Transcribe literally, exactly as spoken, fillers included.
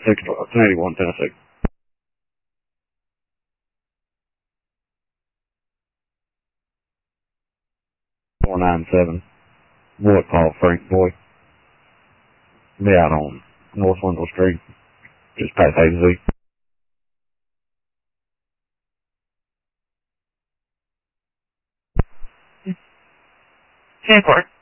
six, ten eighty-one, Tennessee. four nine seven. Boy called Frank Boy. Be out on North Wendell Street. Just past A to Z. ten four.